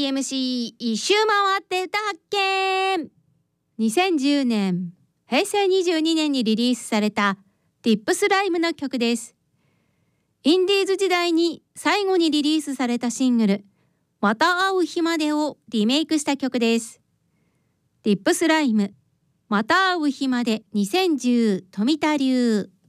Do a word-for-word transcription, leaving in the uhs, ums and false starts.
ーエムシー 一周回って歌発見。にせんじゅうねん、へいせいにじゅうにねんにリリースされたディップスライムの曲です。インディーズ時代に最後にリリースされたシングルまた会う日までをリメイクした曲です。ディップスライムまた会う日までにせんじゅう富田流。